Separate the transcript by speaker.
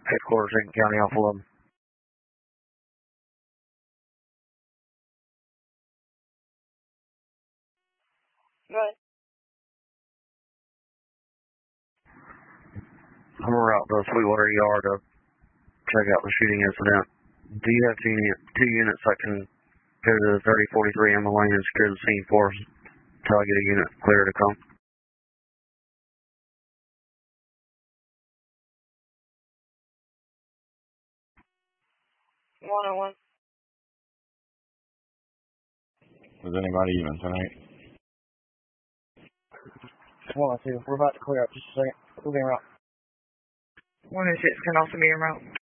Speaker 1: Headquarters, Aiken County, Alpha 11.
Speaker 2: Right.
Speaker 1: I'm gonna route to Sweetwater ER to check out the shooting incident. Do you have two units I can go to the 3043 Emma Lane and secure the scene for us until I get a unit clear to come?
Speaker 2: One-on-one.
Speaker 3: Is anybody even tonight?
Speaker 1: 1-2. We're about to clear up. Just a second. Moving around.
Speaker 2: 1-6 can also be en route.